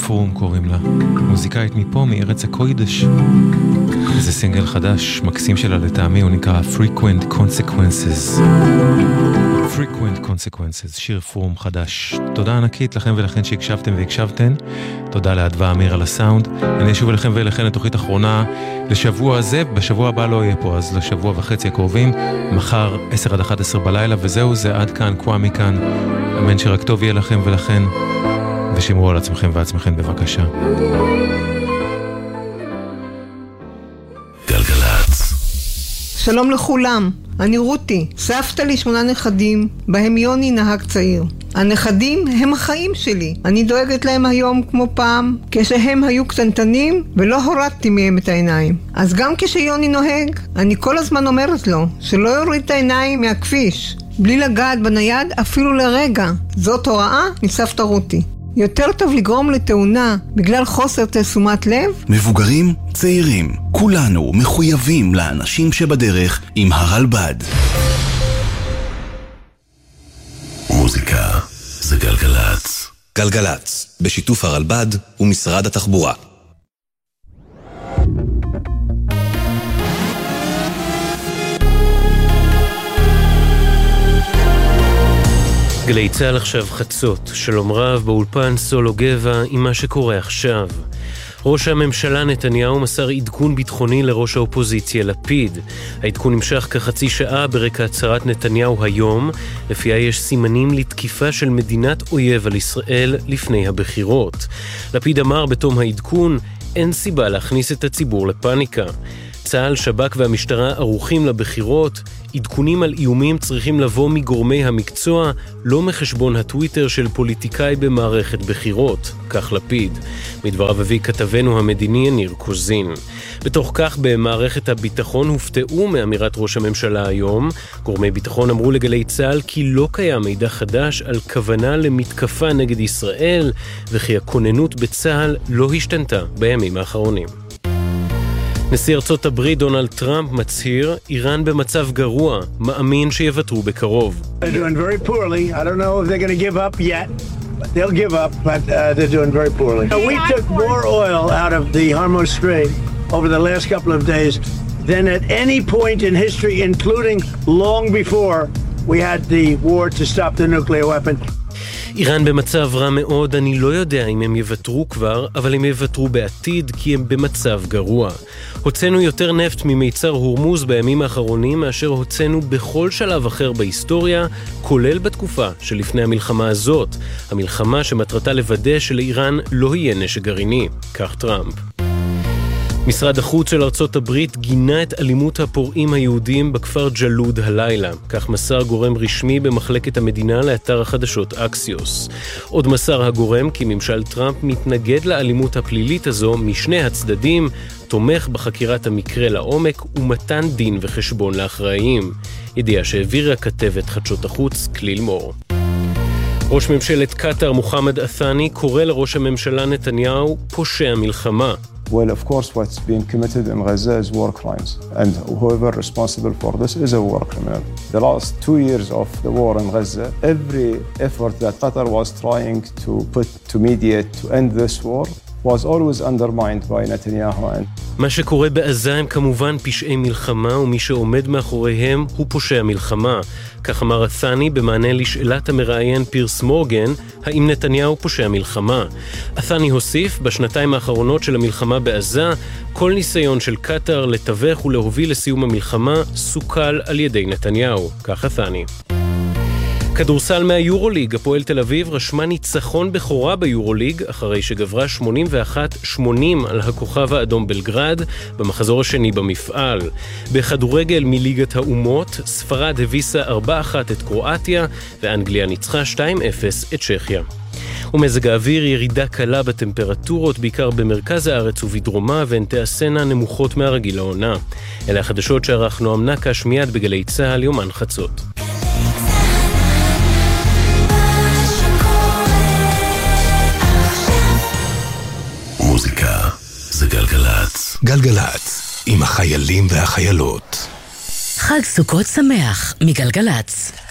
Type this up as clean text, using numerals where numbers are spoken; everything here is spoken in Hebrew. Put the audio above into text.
פרום קוראים לה, מוזיקאית מפה מארץ הקוידש. זה סינגל חדש מקסים שלה לטעמי, הוא נקרא Frequent Consequences. Frequent Consequences, שיר פרום חדש. תודה ענקית לכם ולכן שהקשבתם והקשבתן. תודה לאדווה אמיר על הסאונד. אני אשוב אליכם ולכן לתוכנית אחרונה לשבוע הזה. בשבוע הבא לא יהיה פה, אז לשבוע וחצי הקרובים. מחר 10-11 בלילה, וזהו, זה עד כאן, קווה מכאן. אמן שרק טוב יהיה לכם ולכן, ושמרו על עצמכם ועצמכם בבקשה. גלגלצ. שלום לכולם, אני רותי, סבתא לי 8 נכדים, בהם יוני נהג צעיר. הנכדים הם החיים שלי, אני דואגת להם היום כמו פעם, כשהם היו קטנטנים ולא הורדתי מהם את העיניים. אז גם כשיוני נוהג, אני כל הזמן אומרת לו שלא יוריד את העיניים מהכביש, בלי לגעת בנייד אפילו לרגע. זאת הוראה מסבתא רותי. יותר טוב לגרום לתאונה בגלל חוסר תשומת לב. מבוגרים, צעירים, כולנו מחויבים לאנשים שבדרך עם הרלב"ד. מוזיקה זה גלגלצ. גלגלצ, בשיתוף הרלב"ד ומשרד התחבורה. גלי צהל עכשיו חצות, שלום רב באולפן סולו גבע עם מה שקורה עכשיו. ראש הממשלה נתניהו מסר עדכון ביטחוני לראש האופוזיציה לפיד. העדכון נמשך כחצי שעה ברקע הצהרת נתניהו היום, לפיה יש סימנים לתקיפה של מדינת אויב על ישראל לפני הבחירות. לפיד אמר בתום העדכון, אין סיבה להכניס את הציבור לפאניקה. צה"ל, שב"כ והמשטרה ערוכים לבחירות, עדכונים על איומים צריכים לבוא מגורמי המקצוע, לא מחשבון הטוויטר של פוליטיקאי במערכת בחירות, כך לפיד. מדבריו הביא כתבנו המדיני ניר קוזין. בתוך כך במערכת הביטחון הופתעו מאמירת ראש הממשלה היום. גורמי ביטחון אמרו לגלי צה"ל כי לא קיים מידע חדש על כוונה למתקפה נגד ישראל, וכי הכוננות בצה"ל לא השתנתה בימים האחרונים. נשיא ארצות הברית דונלד טראמפ מצהיר, איראן במצב גרוע, מאמין שיוותרו בקרוב. They're doing very poorly. I don't know if they're going to give up yet. But they'll give up, but they're doing very poorly. We took more oil out of the Hormuz Strait over the last couple of days than at any point in history, including long before we had the war to stop the nuclear weapon. איראן במצב רע מאוד, אני לא יודע אם הם יוותרו כבר, אבל הם יוותרו בעתיד כי הם במצב גרוע. הוצאנו יותר נפט ממיצר הורמוז בימים האחרונים מאשר הוצאנו בכל שלב אחר בהיסטוריה, כולל בתקופה שלפני המלחמה הזאת. המלחמה שמטרתה לוודא שלאיראן לא יהיה נשק גרעיני, כך טראמפ. משרד החוץ של ארצות הברית גינה את אלימות הפורעים היהודים בכפר ג'לוד הלילה. כך מסר גורם רשמי במחלקת המדינה לאתר החדשות אקסיוס. עוד מסר הגורם כי ממשל טראמפ מתנגד לאלימות הפלילית הזו משני הצדדים, תומך בחקירת המקרה לעומק ומתן דין וחשבון לאחראים. ידיעה שהעבירה כתבת חדשות החוץ כליל מור. ראש ממשלת קטר מוחמד את'אני קורא לראש הממשלה נתניהו פושע מלחמה. Well, of course, what's being committed in Gaza is war crimes, and whoever responsible for this is a war criminal. The last 2 years of the war in Gaza, every effort that Qatar was trying to mediate to end this war was always undermined by Netanyahu. מה שקורה בעזה הם כמובן פשעי מלחמה, ומי שעומד מאחוריהם הוא פושע מלחמה. כך אמר את'אני במענה לשאלת המראיין פירס מורגן, האם נתניהו פושע מלחמה. את'אני הוסיף, בשנתיים האחרונות של המלחמה בעזה, כל ניסיון של קטר לתווך ולהוביל לסיום המלחמה סוכל על ידי נתניהו, כך את'אני. כדורסל מהיורוליג, הפועל תל אביב רשמה ניצחון בכורה ביורוליג, אחרי שגברה 81-80 על הכוכב האדום בלגרד, במחזור השני במפעל. בכדורגל מליגת האומות, ספרד הביסה 4-1 את קרואטיה, ואנגליה ניצחה 2-0 את צ'כיה. ומזג האוויר ירידה קלה בטמפרטורות, בעיקר במרכז הארץ ובדרומה, והן תעשנה נמוכות מהרגיל לעונה. אלה החדשות שערכנו אמנקש מיד בגלי צהל יומן חצות. מוזיקה זה גלגלצ. גלגלצ, עם החיילים והחיילות. חג סוכות שמח מגלגלצ.